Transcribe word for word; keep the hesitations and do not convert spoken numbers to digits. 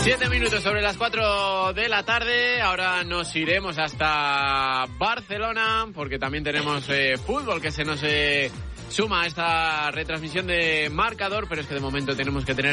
Siete minutos sobre las cuatro de la tarde. Ahora nos iremos hasta Barcelona porque también tenemos eh, fútbol que se nos eh, suma a esta retransmisión de Marcador, pero es que de momento tenemos que tener